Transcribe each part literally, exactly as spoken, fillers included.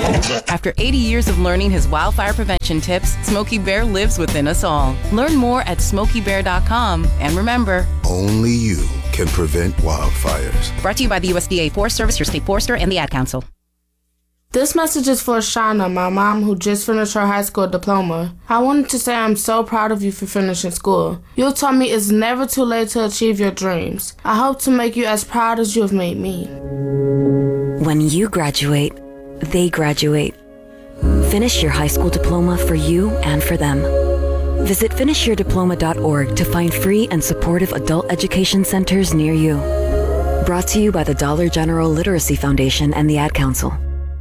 After eighty years of learning his wildfire prevention tips, Smokey Bear lives within us all. Learn more at smokey bear dot com. And remember, only you can prevent wildfires. Brought to you by the U S D A Forest Service, your state forester, and the Ad Council. This message is for Shauna, my mom, who just finished her high school diploma. I wanted to say I'm so proud of you for finishing school. You told me it's never too late to achieve your dreams. I hope to make you as proud as you have made me. When you graduate, they graduate. Finish your high school diploma for you and for them. Visit finish your diploma dot org to find free and supportive adult education centers near you. Brought to you by the Dollar General Literacy Foundation and the Ad Council.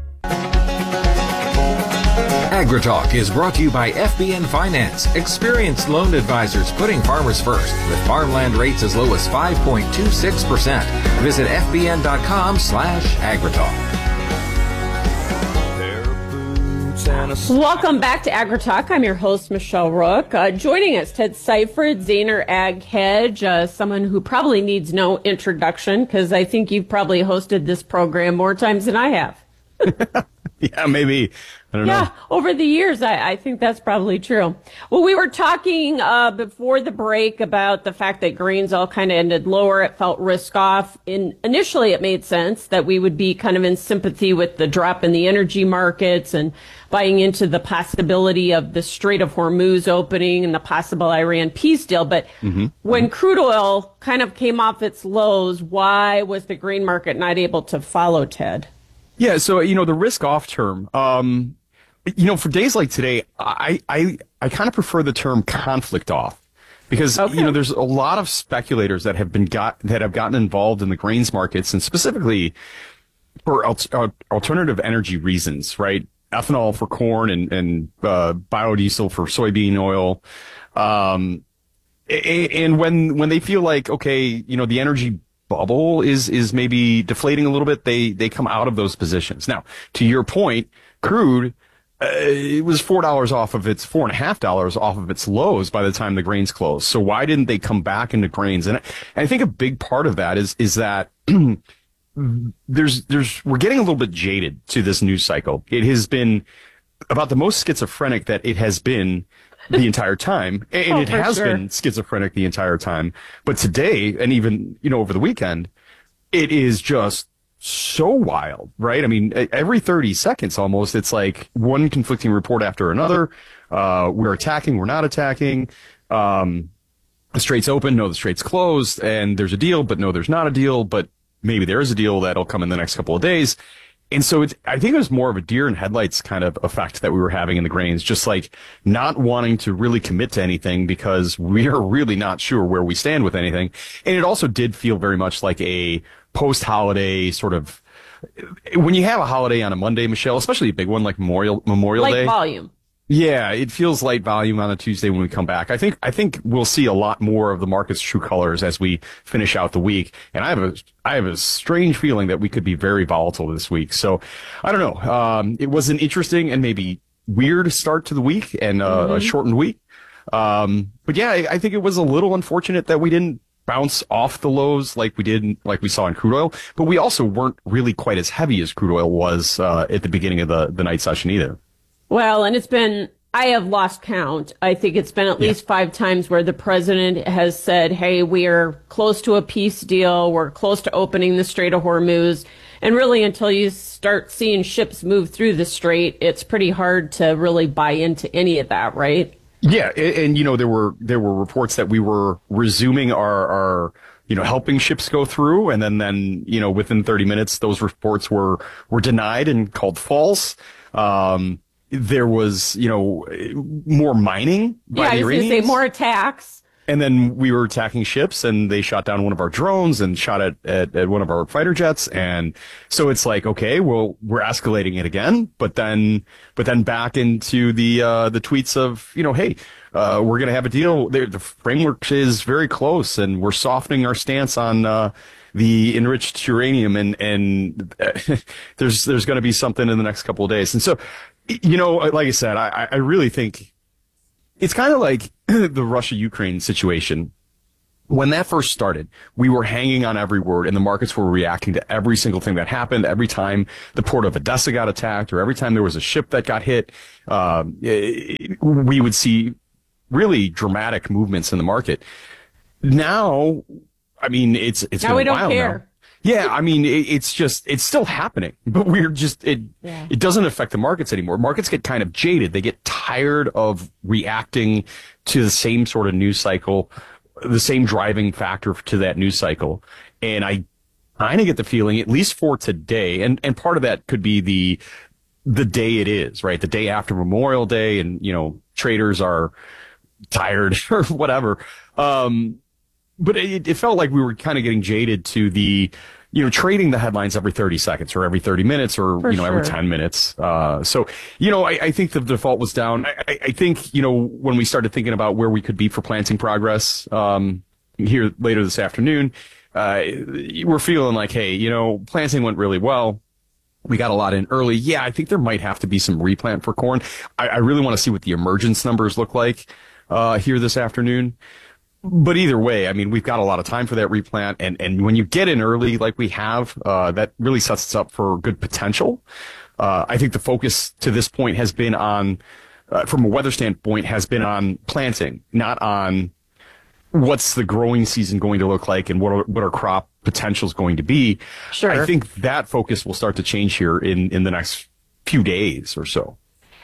AgriTalk is brought to you by F B N Finance, experienced loan advisors putting farmers first, with farmland rates as low as five point two six percent. Visit F B N dot com slash AgriTalk. Welcome back to AgriTalk. I'm your host, Michelle Rook. Uh, joining us, Ted Seifert, Zaner Ag Hedge, uh, someone who probably needs no introduction, because I think you've probably hosted this program more times than I have. Yeah, maybe. I don't yeah, know. over the years, I, I think that's probably true. Well, we were talking uh, before the break about the fact that grains all kind of ended lower. It felt risk off. In, initially, it made sense that we would be kind of in sympathy with the drop in the energy markets and buying into the possibility of the Strait of Hormuz opening and the possible Iran peace deal. But mm-hmm. when crude oil kind of came off its lows, why was the grain market not able to follow, Ted? Yeah, so, you know, the risk off term, um, you know, for days like today, I I, I kind of prefer the term conflict off because, okay. you know, there's a lot of speculators that have been got that have gotten involved in the grains markets and specifically for al- uh, alternative energy reasons, right? Ethanol for corn and, and uh, biodiesel for soybean oil. Um, and when when they feel like, okay, you know, the energy bubble is is maybe deflating a little bit, they they come out of those positions. Now, to your point, crude, uh, it was four dollars off of its four and a half dollars off of its lows by the time the grains closed. So why didn't they come back into grains? And I, and I think a big part of that is is that there's there's we're getting a little bit jaded to this news cycle. It has been about the most schizophrenic that it has been the entire time. And oh, it has sure. been schizophrenic the entire time. But today, and even, you know, over the weekend, it is just so wild, right? I mean, every thirty seconds almost, it's like one conflicting report after another. Uh, we're attacking, we're not attacking. Um, the strait's open, no, the strait's closed, and there's a deal, but no, there's not a deal, but maybe there is a deal that'll come in the next couple of days. And so it's, I think it was more of a deer in headlights kind of effect that we were having in the grains, just like not wanting to really commit to anything because we are really not sure where we stand with anything. And it also did feel very much like a post-holiday sort of, when you have a holiday on a Monday, Michelle, especially a big one like Memorial, Memorial like Day. Like volume. Yeah, it feels light volume on a Tuesday when we come back. I think I think we'll see a lot more of the market's true colors as we finish out the week. And I have a I have a strange feeling that we could be very volatile this week. So I don't know. Um, it was an interesting and maybe weird start to the week and uh, mm-hmm. a shortened week. Um, but yeah, I, I think it was a little unfortunate that we didn't bounce off the lows like we did, like we saw in crude oil. But we also weren't really quite as heavy as crude oil was uh, at the beginning of the, the night session either. Well, and it's been, I have lost count. I think it's been at yeah. least five times where the president has said, hey, we are close to a peace deal. We're close to opening the Strait of Hormuz. And really, until you start seeing ships move through the strait, it's pretty hard to really buy into any of that, right? Yeah. And, and you know, there were there were reports that we were resuming our, our you know, helping ships go through. And then, then you know, within thirty minutes, those reports were, were denied and called false. Um There was, you know, more mining by yeah, the I was Iranians. going to say more attacks. And then we were attacking ships, and they shot down one of our drones and shot at, at, at one of our fighter jets. And so it's like, okay, well, we're escalating it again, but then, but then back into the, uh, the tweets of, you know, hey, uh, we're going to have a deal. The, the framework is very close, and we're softening our stance on, uh, the enriched uranium, and, and uh, there's, there's going to be something in the next couple of days. And so, you know, like I said, I, I really think it's kind of like the Russia-Ukraine situation, when that first started, we were hanging on every word, and the markets were reacting to every single thing that happened. Every time the port of Odessa got attacked, or every time there was a ship that got hit, uh, we would see really dramatic movements in the market. Now, I mean, it's it's now been we a don't while care. now. Yeah, I mean, it, it's just, it's still happening, but we're just, it, yeah. it doesn't affect the markets anymore. Markets get kind of jaded. They get tired of reacting to the same sort of news cycle, the same driving factor to that news cycle. And I kind of get the feeling, at least for today, and, and part of that could be the, the day it is, right? The day after Memorial Day, and, you know, traders are tired or whatever. Um, But it, it felt like we were kind of getting jaded to the, you know, trading the headlines every thirty seconds or every thirty minutes or, For you know, sure. every ten minutes. Uh, so, you know, I, I think the default was down. I, I think, you know, when we started thinking about where we could be for planting progress, um, here later this afternoon, uh, we're feeling like, hey, you know, planting went really well. We got a lot in early. Yeah, I think there might have to be some replant for corn. I, I really want to see what the emergence numbers look like, uh, here this afternoon. But either way, I mean, we've got a lot of time for that replant. And, and when you get in early, like we have, uh, that really sets us up for good potential. Uh, I think the focus to this point has been on, uh, from a weather standpoint, has been on planting, not on what's the growing season going to look like and what are, what our crop potential is going to be. Sure. I think that focus will start to change here in, in the next few days or so.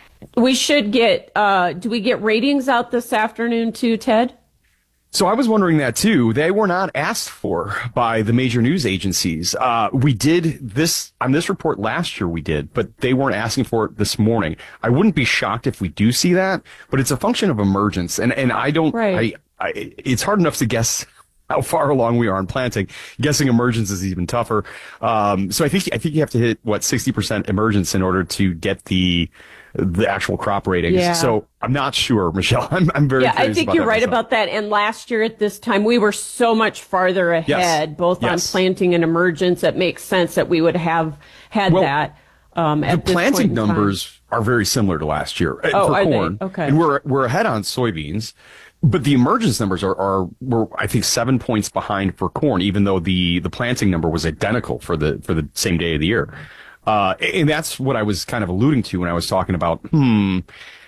We should get, uh, do we get ratings out this afternoon too, Ted? So I was wondering that too. They were not asked for by the major news agencies. Uh, we did this on this report last year, we did, but they weren't asking for it this morning. I wouldn't be shocked if we do see that, but it's a function of emergence. And, and I don't, Right. I, I, it's hard enough to guess how far along we are in planting. Guessing emergence is even tougher. Um, so I think, I think you have to hit what, sixty percent emergence in order to get the, the actual crop ratings. Yeah. So I'm not sure, Michelle. I'm, I'm very Yeah, I curious think about you're that right myself. about that. And last year at this time, we were so much farther ahead, both Yes. on planting and emergence. It makes sense that we would have had Well, that. Um, at the this point planting in time. numbers are very similar to last year uh, Oh, for are they? corn. Okay. And we're we're ahead on soybeans, but the emergence numbers are are we're I think seven points behind for corn, even though the the planting number was identical for the for the same day of the year. Uh, and that's what I was kind of alluding to when I was talking about hmm.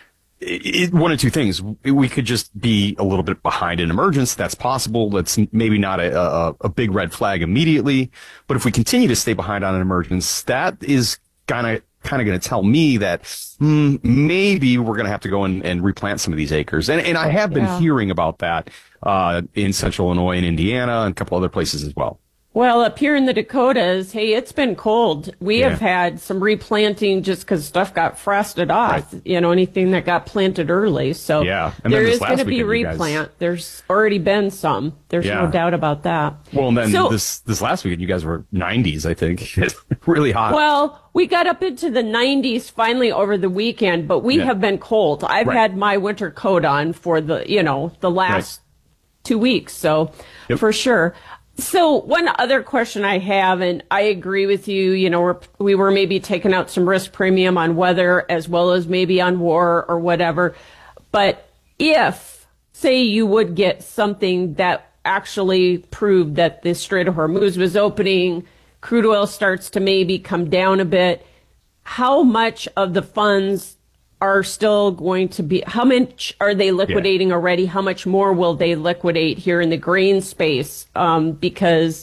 It, one of two things. We could just be a little bit behind in emergence. That's possible. That's maybe not a, a, a big red flag immediately. But if we continue to stay behind on an emergence, that is kind of kind of going to tell me that mm, maybe we're going to have to go and, and replant some of these acres. And, and I have been Yeah. hearing about that uh, in central Illinois and Indiana and a couple other places as well. Well, up here in the Dakotas, hey, it's been cold. We Yeah. have had some replanting just because stuff got frosted off, Right. you know, anything that got planted early. So Yeah. And there then this is going last to be weekend, you guys- replant. There's already been some. There's Yeah. no doubt about that. Well, and then So- this this last weekend, you guys were nineties, I think. Really hot. Well, we got up into the nineties finally over the weekend, but we Yeah. have been cold. I've Right. had my winter coat on for the, you know, the last two weeks. So Yep. for sure. So one other question I have, and I agree with you, you know, we're, we were maybe taking out some risk premium on weather as well as maybe on war or whatever. But if, say, you would get something that actually proved that the Strait of Hormuz was opening, crude oil starts to maybe come down a bit, how much of the funds are still going to be, how much are they liquidating already? How much more will they liquidate here in the grain space? Um, because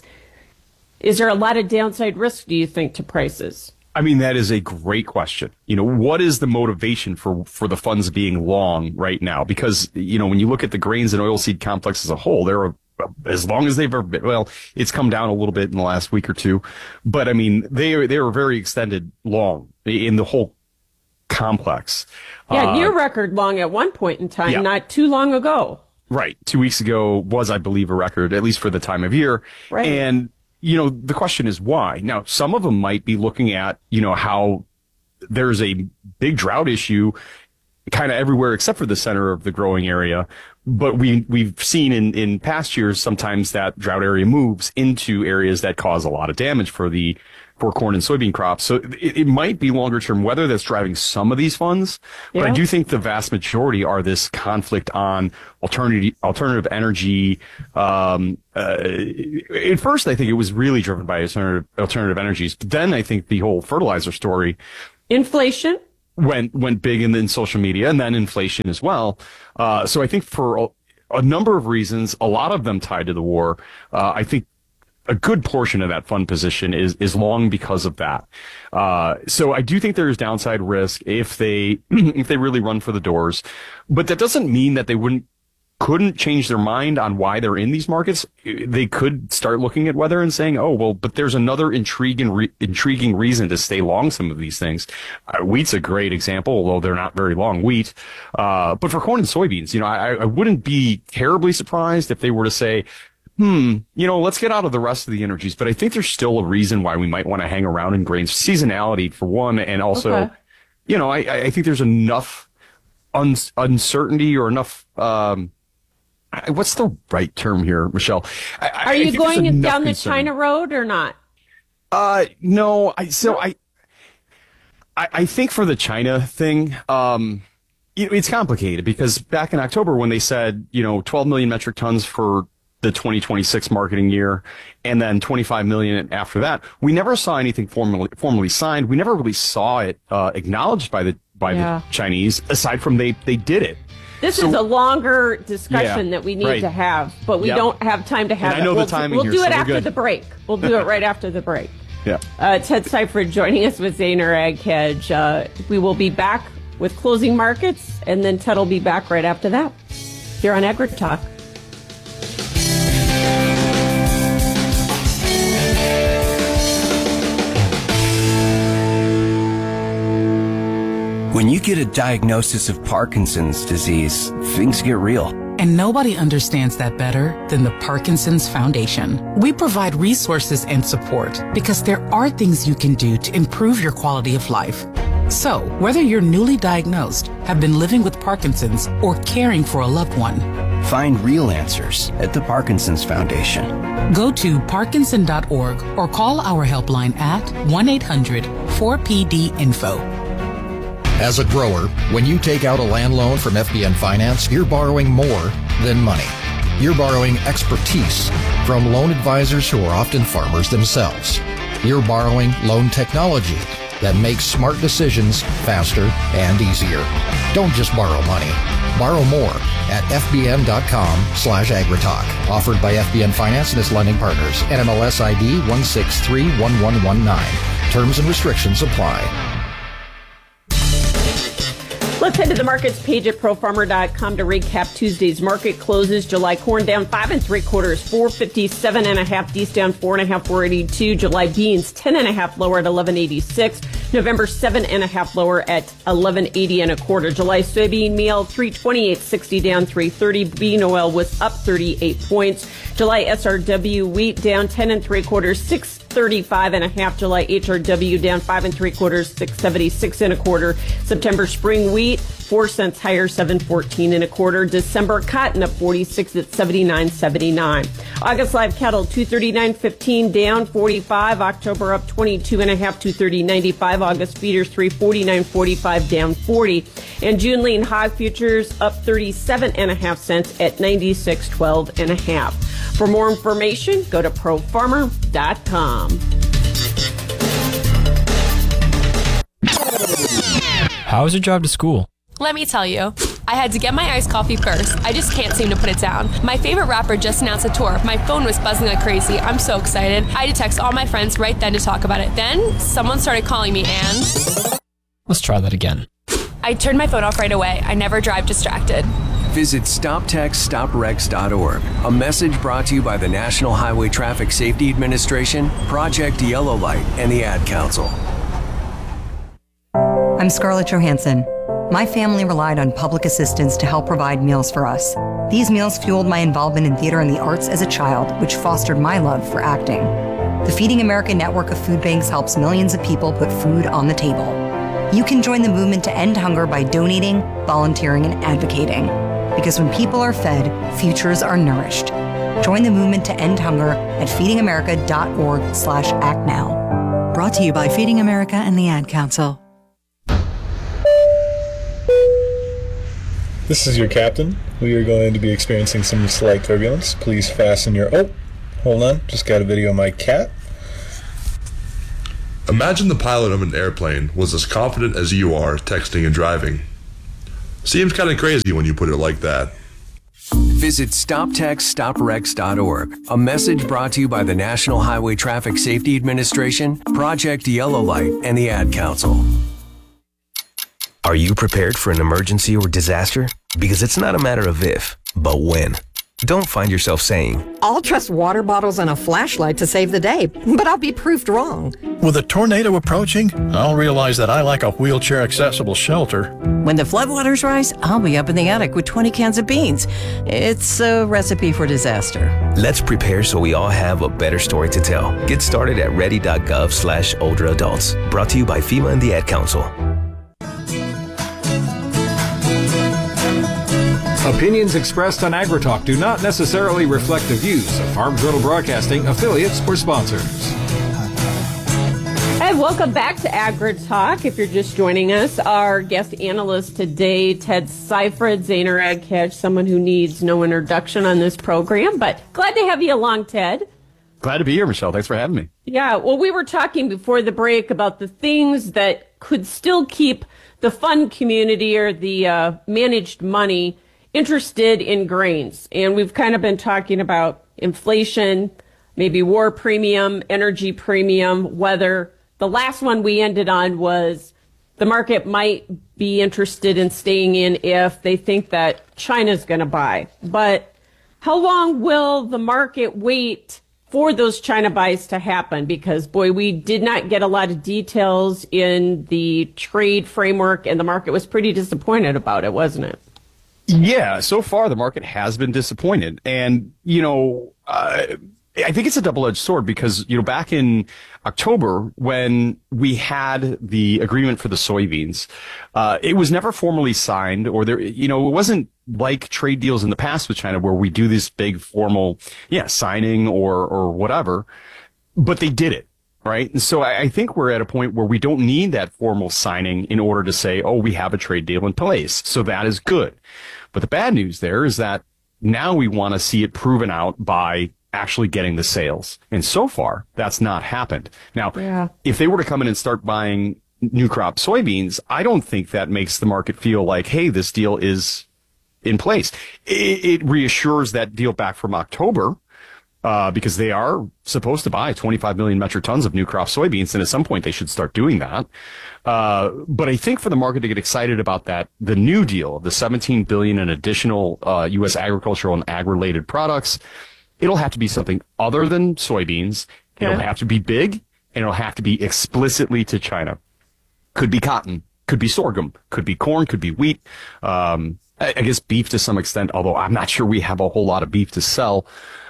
is there a lot of downside risk, do you think, to prices? I mean, that is a great question. You know, what is the motivation for, for the funds being long right now? Because, you know, when you look at the grains and oilseed complex as a whole, they're as long as they've ever been. Well, it's come down a little bit in the last week or two, but I mean, they are, they were very extended long in the whole complex. Yeah, Uh, near record long at one point in time, yeah. not too long ago. Right. Two weeks ago was, I believe, a record, at least for the time of year. Right. And, you know, the question is why? Now, some of them might be looking at, you know, how there's a big drought issue kind of everywhere except for the center of the growing area. But we, we've seen in, in past years, sometimes that drought area moves into areas that cause a lot of damage for the, for corn and soybean crops. So it, it might be longer term weather that's driving some of these funds, but yeah. I do think the vast majority are this conflict on alternative alternative energy. Um, uh, at first, I think it was really driven by alternative, alternative energies. But then I think the whole fertilizer story, inflation, went went big in, in social media, and then inflation as well. Uh, so I think for a, a number of reasons, a lot of them tied to the war, uh, I think a good portion of that fund position is is long because of that. Uh, so I do think there is downside risk if they if they really run for the doors, but that doesn't mean that they wouldn't couldn't change their mind on why they're in these markets. They could start looking at weather and saying, oh, well, but there's another intriguing re- intriguing reason to stay long some of these things. Uh, wheat's a great example, although they're not very long wheat. Uh, but for corn and soybeans, you know, I, I wouldn't be terribly surprised if they were to say, Hmm, you know, let's get out of the rest of the energies. But I think there's still a reason why we might want to hang around in grains. Seasonality, for one, and also, okay. you know, I, I think there's enough un- uncertainty or enough, um, what's the right term here, Michelle? I, Are I, you I going down the concern. China road or not? Uh, no, I, so I, I, I think for the China thing, um, it, it's complicated because back in October when they said, you know, twelve million metric tons for the twenty twenty-six marketing year, and then twenty-five million after that. We never saw anything formally formally signed. We never really saw it uh, acknowledged by the by yeah. the Chinese, aside from they they did it. This so, is a longer discussion yeah, that we need right. to have, but we yep. don't have time to have and it. I know we'll, the timing We'll here, do it so after good. the break. We'll do it right after the break. Yeah. Uh, Ted Seifert joining us with Zaner Ag Hedge. Uh, we will be back with closing markets, and then Ted will be back right after that here on AgriTalk. When you get a diagnosis of Parkinson's disease, things get real. And nobody understands that better than the Parkinson's Foundation. We provide resources and support because there are things you can do to improve your quality of life. So, whether you're newly diagnosed, have been living with Parkinson's, or caring for a loved one, find real answers at the Parkinson's Foundation. Go to parkinson dot org or call our helpline at one eight hundred four P D info. As a grower, when you take out a land loan from F B N Finance, you're borrowing more than money. You're borrowing expertise from loan advisors who are often farmers themselves. You're borrowing loan technology that makes smart decisions faster and easier. Don't just borrow money. Borrow more at fbn.com slash agritalk. Offered by F B N Finance and its lending partners. N M L S I D one six three one one one nine. Terms and restrictions apply. Let's head to the markets page at pro farmer dot com to recap Tuesday's market closes. July corn down five and three quarters, four fifty-seven and a half. Dees down four and a half, four eighty-two. July beans ten and a half lower at eleven eighty-six. November seven and a half lower at eleven eighty and a quarter. July soybean meal three twenty-eight sixty down three thirty. Bean oil was up thirty-eight points. July S R W wheat down ten and three quarters, six thirty-five and a half. July H R W down five and three quarters, six seventy-six and a quarter. September spring wheat four cents higher, seven fourteen and a quarter. December cotton up forty-six at seventy-nine seventy-nine. August live cattle two thirty-nine fifteen down forty-five. October up twenty-two and a half, two thirty ninety-five. August feeders three forty-nine forty-five down forty. And June lean hog futures up thirty-seven and a half cents at ninety-six twelve and a half. For more information, go to pro farmer dot com. How was your drive to school? Let me tell you, I had to get my iced coffee first. I just can't seem to put it down. My favorite rapper just announced a tour. My phone was buzzing like crazy. I'm so excited. I had to text all my friends right then to talk about it. Then someone started calling me and... Let's try that again. I turned my phone off right away. I never drive distracted. Visit stop text stop wrecks dot org. A message brought to you by the National Highway Traffic Safety Administration, Project Yellow Light, and the Ad Council. I'm Scarlett Johansson. My family relied on public assistance to help provide meals for us. These meals fueled my involvement in theater and the arts as a child, which fostered my love for acting. The Feeding America network of food banks helps millions of people put food on the table. You can join the movement to end hunger by donating, volunteering, and advocating. Because when people are fed, futures are nourished. Join the movement to end hunger at feeding america dot org slash act now. Brought to you by Feeding America and the Ad Council. This is your captain. We are going to be experiencing some slight turbulence. Please fasten your... Oh, hold on. Just got a video of my cat. Imagine the pilot of an airplane was as confident as you are texting and driving. Seems kind of crazy when you put it like that. Visit stop text stop wrecks dot org. A message brought to you by the National Highway Traffic Safety Administration, Project Yellow Light, and the Ad Council. Are you prepared for an emergency or disaster? Because it's not a matter of if, but when. Don't find yourself saying, I'll trust water bottles and a flashlight to save the day, but I'll be proved wrong. With a tornado approaching, I'll realize that I like a wheelchair-accessible shelter. When the floodwaters rise, I'll be up in the attic with twenty cans of beans. It's a recipe for disaster. Let's prepare so we all have a better story to tell. Get started at ready.gov slash older adults. Brought to you by FEMA and the Ad Council. Opinions expressed on AgriTalk do not necessarily reflect the views of Farm Journal Broadcasting, affiliates, or sponsors. And welcome back to AgriTalk. If you're just joining us, our guest analyst today, Ted Seifert, Zaner Ag Catch, someone who needs no introduction on this program, but glad to have you along, Ted. Glad to be here, Michelle. Thanks for having me. Yeah, well, we were talking before the break about the things that could still keep the fund community or the uh, managed money interested in grains. And we've kind of been talking about inflation, maybe war premium, energy premium, weather. The last one we ended on was the market might be interested in staying in if they think that China's going to buy. But how long will the market wait for those China buys to happen? Because, boy, we did not get a lot of details in the trade framework, and the market was pretty disappointed about it, wasn't it? Yeah, so far the market has been disappointed. And, you know, uh, I think it's a double-edged sword because, you know, back in October when we had the agreement for the soybeans, uh, it was never formally signed, or there, you know, it wasn't like trade deals in the past with China where we do this big formal, yeah, signing or, or whatever, but they did it. Right. And so I, I think we're at a point where we don't need that formal signing in order to say, oh, we have a trade deal in place. So that is good. But the bad news there is that now we want to see it proven out by actually getting the sales. And so far, that's not happened. Now, yeah. if they were to come in and start buying new crop soybeans, I don't think that makes the market feel like, hey, this deal is in place. It, it reassures that deal back from October. Uh, because they are supposed to buy twenty-five million metric tons of new crop soybeans, and at some point they should start doing that. Uh, but I think for the market to get excited about that, the new deal, the seventeen billion dollars in additional uh, U S agricultural and ag-related products, it'll have to be something other than soybeans. It'll yeah. have to be big, and it'll have to be explicitly to China. Could be cotton, could be sorghum, could be corn, could be wheat. Um, I, I guess beef to some extent, although I'm not sure we have a whole lot of beef to sell.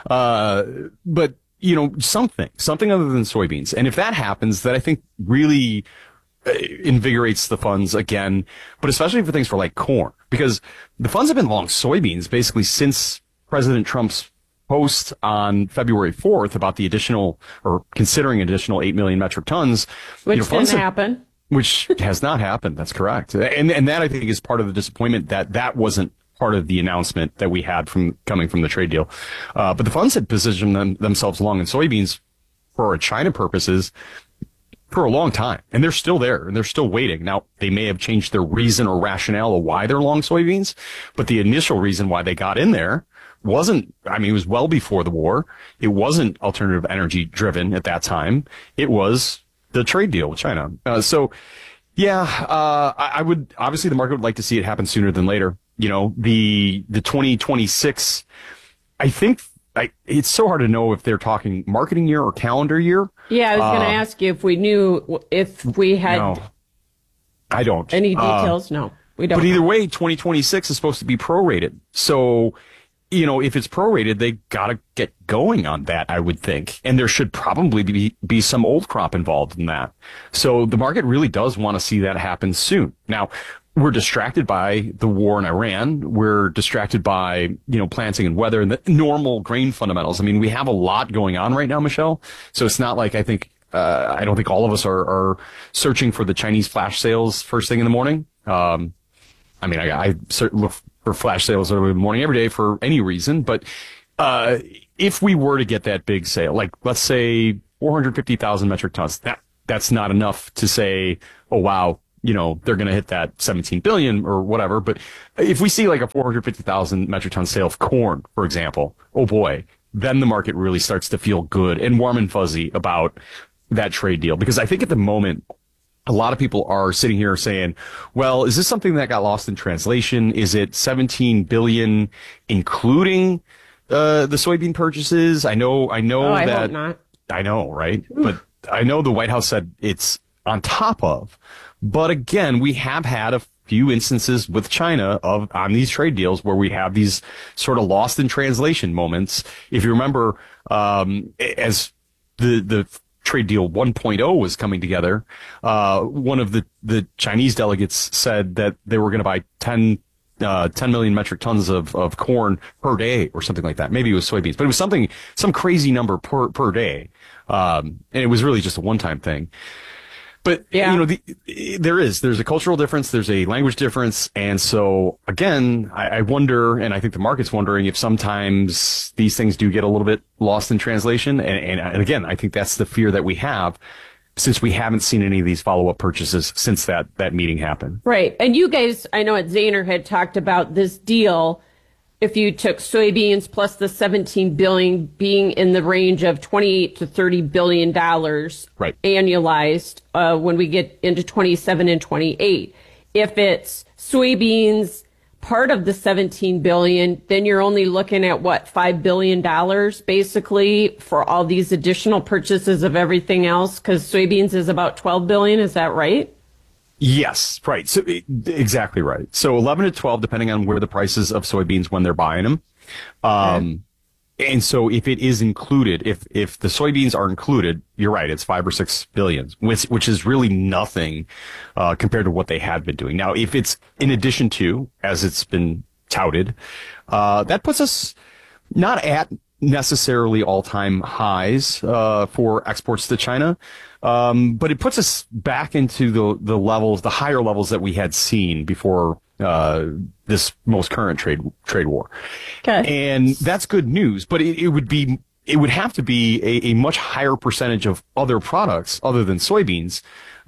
Uh, but, you know, something, something other than soybeans. And if that happens, that I think really uh, invigorates the funds again, but especially for things for like corn, because the funds have been long soybeans basically since President Trump's post on February fourth about the additional or considering additional eight million metric tons. Which you know, didn't have, happen. Which has not happened. That's correct. And, and that I think is part of the disappointment that that wasn't part of the announcement that we had from coming from the trade deal. Uh, but the funds had positioned them, themselves long in soybeans for China purposes for a long time. And they're still there and they're still waiting. Now, they may have changed their reason or rationale of why they're long soybeans, but the initial reason why they got in there wasn't, I mean, it was well before the war. It wasn't alternative energy driven at that time. It was the trade deal with China. Uh, so, yeah, uh, I, I would, obviously the market would like to see it happen sooner than later. You know, the, the twenty twenty-six, I think I, it's so hard to know if they're talking marketing year or calendar year. Yeah, I was uh, going to ask you if we knew, if we had. No, I don't. Any details? Uh, no, we don't. But either way, twenty twenty-six is supposed to be prorated. So, you know, if it's prorated, they got to get going on that, I would think. And there should probably be, be some old crop involved in that. So the market really does want to see that happen soon. Now, we're distracted by the war in Iran. We're distracted by, you know, planting and weather and the normal grain fundamentals. I mean, we have a lot going on right now, Michelle. So it's not like I think uh, I don't think all of us are, are searching for the Chinese flash sales first thing in the morning. Um, I mean, I, I look for flash sales early in the morning every day for any reason. But uh, if we were to get that big sale, like let's say four hundred fifty thousand metric tons, that that's not enough to say, oh, wow, you know, they're going to hit that seventeen billion or whatever. But if we see like a four hundred fifty thousand metric ton sale of corn, for example, oh boy, then the market really starts to feel good and warm and fuzzy about that trade deal. Because I think at the moment, a lot of people are sitting here saying, well, is this something that got lost in translation? Is it seventeen billion including uh, the soybean purchases? I know, I know oh, I that. hope not. I know, right? But I know the White House said it's on top of. But again, we have had a few instances with China of on these trade deals where we have these sort of lost in translation moments. If you remember, um, as the the trade deal one point oh was coming together, uh, one of the, the Chinese delegates said that they were going to buy ten, uh, ten million metric tons of, of corn per day or something like that. Maybe it was soybeans, but it was something, some crazy number per, per day. Um, and it was really just a one-time thing. But, yeah. you know, the, there is, there's a cultural difference, there's a language difference. And so, again, I, I wonder, and I think the market's wondering if sometimes these things do get a little bit lost in translation. And, and, and again, I think that's the fear that we have since we haven't seen any of these follow-up purchases since that, that meeting happened. Right. And you guys, I know at Zaner had talked about this deal. If you took soybeans plus the seventeen billion being in the range of twenty-eight to thirty billion dollars right. annualized uh, when we get into twenty-seven and twenty-eight. If it's soybeans part of the seventeen billion, then you're only looking at what, five billion dollars basically for all these additional purchases of everything else, because soybeans is about twelve billion. Is that right? Yes, right. So exactly right. So eleven to twelve, depending on where the prices of soybeans when they're buying them. Um, okay. And so if it is included, if if the soybeans are included, you're right, it's five or six billion, which which is really nothing uh, compared to what they had been doing. Now, if it's in addition to, as it's been touted, uh, that puts us not at necessarily all-time highs uh, for exports to China. Um, but it puts us back into the the levels, the higher levels that we had seen before uh, this most current trade trade war. Okay. And that's good news. But it, it would be it would have to be a, a much higher percentage of other products other than soybeans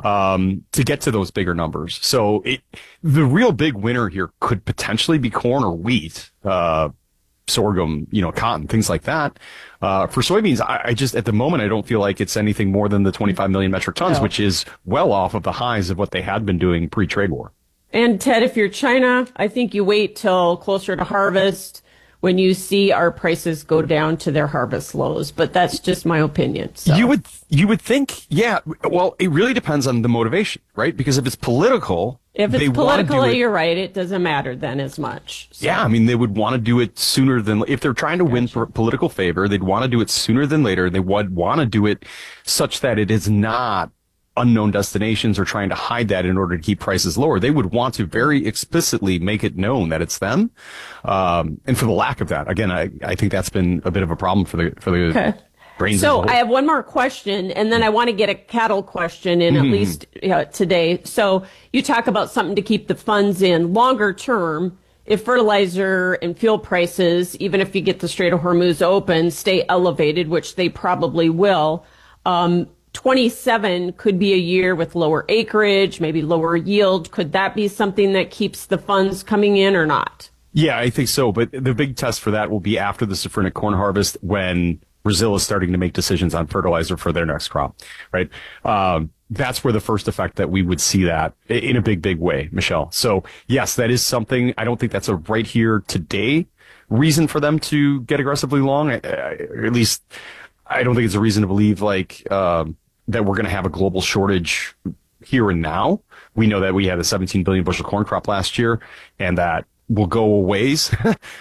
um, to get to those bigger numbers. So it the real big winner here could potentially be corn or wheat. Uh, sorghum, you know, cotton, things like that. Uh, for soybeans, I, I just, at the moment, I don't feel like it's anything more than the twenty-five million metric tons, no. which is well off of the highs of what they had been doing pre-trade war. And Ted, if you're China, I think you wait till closer to harvest when you see our prices go down to their harvest lows. But that's just my opinion. So. You would, you would think, yeah, well, it really depends on the motivation, right? Because if it's political, If it's they political, it, you're right. It doesn't matter then as much. So. Yeah, I mean, they would want to do it sooner than, if they're trying to gotcha. win for political favor, they'd want to do it sooner than later. They would want to do it such that it is not unknown destinations or trying to hide that in order to keep prices lower. They would want to very explicitly make it known that it's them. Um, and for the lack of that, again, I, I think that's been a bit of a problem for the, for the okay. brains. So I have one more question, and then I want to get a cattle question in mm-hmm. at least uh, today. So you talk about something to keep the funds in longer term. If fertilizer and fuel prices, even if you get the Strait of Hormuz open, stay elevated, which they probably will, um, twenty-seven could be a year with lower acreage, maybe lower yield. Could that be something that keeps the funds coming in or not? Yeah, I think so. But the big test for that will be after the safrinha corn harvest, when Brazil is starting to make decisions on fertilizer for their next crop, right? Um, that's where the first effect that we would see that in a big, big way, Michelle. So yes, that is something. I don't think that's a right here today reason for them to get aggressively long. I, I, or at least I don't think it's a reason to believe like um, that we're going to have a global shortage here and now. We know that we had a seventeen billion bushel corn crop last year, and that will go a ways.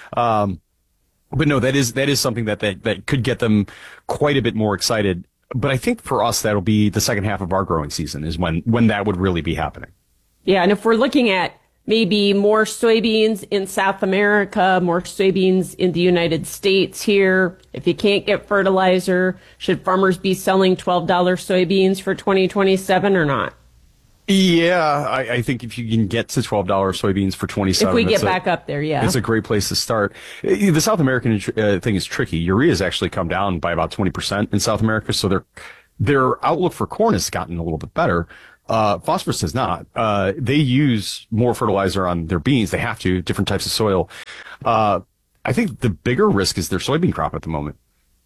um, But no, that is that is something that, that that could get them quite a bit more excited. But I think for us, that'll be the second half of our growing season is when when that would really be happening. Yeah, and if we're looking at maybe more soybeans in South America, more soybeans in the United States here. If you can't get fertilizer, should farmers be selling twelve dollars soybeans for twenty twenty-seven or not? Yeah, I, I think if you can get to twelve dollars soybeans for twenty-seven, if we get a, back up there, yeah. It's a great place to start. The South American uh, thing is tricky. Urea has actually come down by about twenty percent in South America, so their their outlook for corn has gotten a little bit better. Uh, phosphorus does not. Uh, they use more fertilizer on their beans. They have to, different types of soil. Uh, I think the bigger risk is their soybean crop at the moment.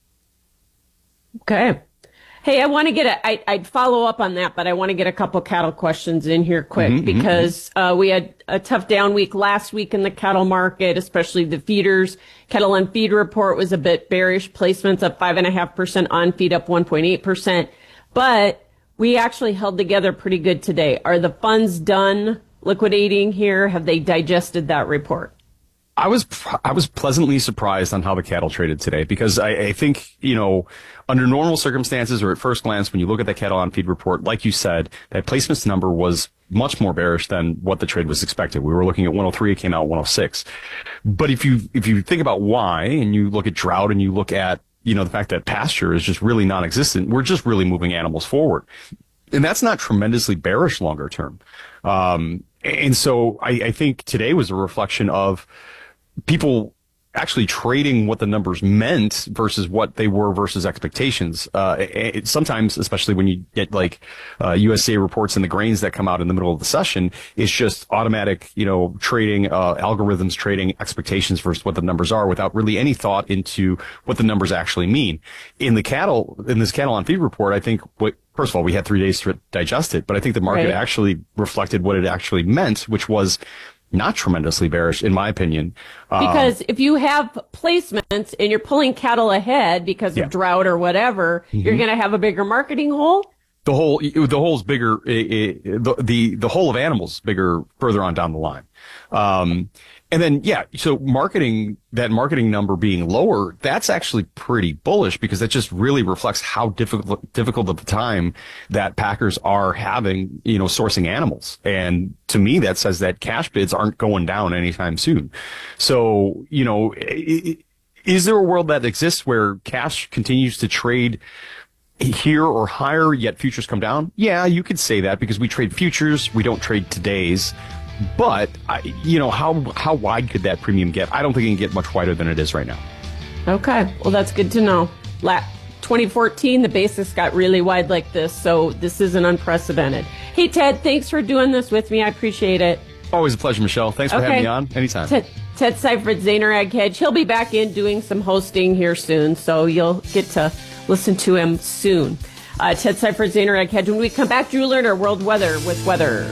Okay. Hey, I want to get a, I, I'd follow up on that, but I want to get a couple cattle questions in here quick mm-hmm, because mm-hmm. uh, we had a tough down week last week in the cattle market, especially the feeders. Cattle on feed report was a bit bearish. Placements up five and a half percent, on feed up one point eight percent. But we actually held together pretty good today. Are the funds done liquidating here? Have they digested that report? I was I was pleasantly surprised on how the cattle traded today because I, I think, you know, under normal circumstances or at first glance, when you look at the cattle on feed report, like you said, that placements number was much more bearish than what the trade was expected. We were looking at one oh three, it came out one oh six. But if you if you think about why and you look at drought and you look at, you know, the fact that pasture is just really non-existent, we're just really moving animals forward. And that's not tremendously bearish longer term. Um, and so I, I think today was a reflection of people actually trading what the numbers meant versus what they were versus expectations. Uh, it, it, sometimes, especially when you get like uh, U S D A reports and the grains that come out in the middle of the session, it's just automatic, you know, trading, uh, algorithms trading expectations versus what the numbers are without really any thought into what the numbers actually mean. In the cattle, in this cattle on feed report, I think what, first of all, we had three days to digest it, but I think the market right. actually reflected what it actually meant, which was not tremendously bearish, in my opinion. Because um, if you have placements and you're pulling cattle ahead because yeah. of drought or whatever, mm-hmm. you're going to have a bigger marketing hole. The whole, the hole's bigger. It, it, the, the the whole of animals bigger further on down the line. Um, and then yeah, so marketing that marketing number being lower, that's actually pretty bullish because that just really reflects how difficult difficult of a time that packers are having, you know, sourcing animals. And to me, that says that cash bids aren't going down anytime soon. So you know, it, is there a world that exists where cash continues to trade here or higher, yet futures come down? Yeah, you could say that because we trade futures, we don't trade today's. But, I, you know, how how wide could that premium get? I don't think it can get much wider than it is right now. Okay, well, that's good to know. La- twenty fourteen, the basis got really wide like this, so this isn't unprecedented. Hey, Ted, thanks for doing this with me. I appreciate it. Always a pleasure, Michelle. Thanks for okay. having me on. Anytime. Ted, Ted Seifert, Zaner Ag Hedge. He'll be back in doing some hosting here soon, so you'll get to listen to him soon. Uh, Ted Seifert, Zaner Ag Hedge. When we come back, Drew Lerner, World Weather with weather.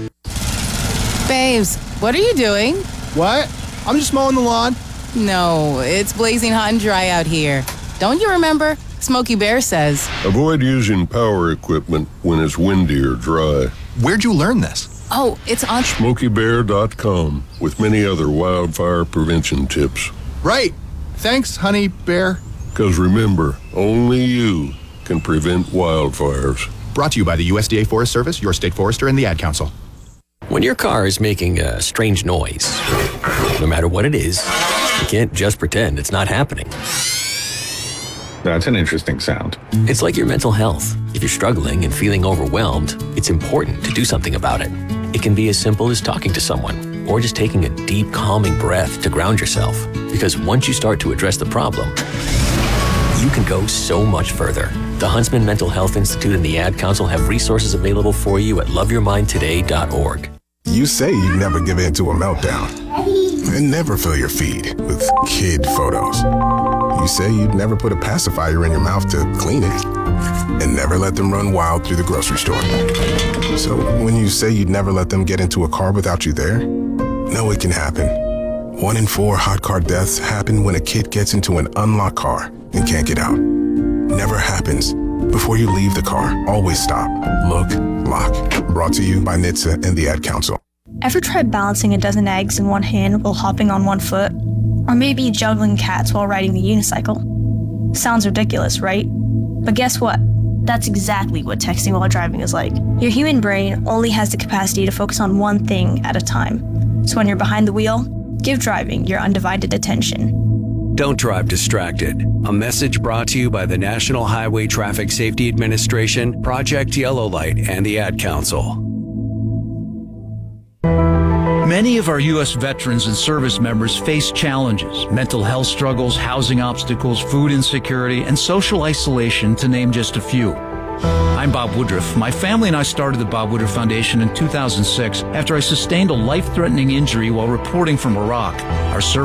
Babes, what are you doing? What? I'm just mowing the lawn. No, it's blazing hot and dry out here. Don't you remember? Smokey Bear says, avoid using power equipment when it's windy or dry. Where'd you learn this? Oh, it's on Smokey Bear dot com with many other wildfire prevention tips. Right. Thanks, honey bear. Because remember, only you can prevent wildfires. Brought to you by the U S D A Forest Service, your state forester, and the Ad Council. When your car is making a strange noise, no matter what it is, you can't just pretend it's not happening. That's an interesting sound. It's like your mental health. If you're struggling and feeling overwhelmed, it's important to do something about it. It can be as simple as talking to someone or just taking a deep, calming breath to ground yourself. Because once you start to address the problem, you can go so much further. The Huntsman Mental Health Institute and the Ad Council have resources available for you at love your mind today dot org. You say you never give in to a meltdown and never fill your feed with kid photos. You say you'd never put a pacifier in your mouth to clean it and never let them run wild through the grocery store. So when you say you'd never let them get into a car without you there, no, it can happen. One in four hot car deaths happen when a kid gets into an unlocked car and can't get out. Never happens. Before you leave the car, always stop, look, lock. Brought to you by N H T S A and the Ad Council. Ever tried balancing a dozen eggs in one hand while hopping on one foot? Or maybe juggling cats while riding the unicycle? Sounds ridiculous, right? But guess what? That's exactly what texting while driving is like. Your human brain only has the capacity to focus on one thing at a time. So when you're behind the wheel, give driving your undivided attention. Don't drive distracted. A message brought to you by the National Highway Traffic Safety Administration, Project Yellow Light, and the Ad Council. Many of our U S veterans and service members face challenges, mental health struggles, housing obstacles, food insecurity, and social isolation, to name just a few. I'm Bob Woodruff. My family and I started the Bob Woodruff Foundation in two thousand six after I sustained a life-threatening injury while reporting from Iraq. Our service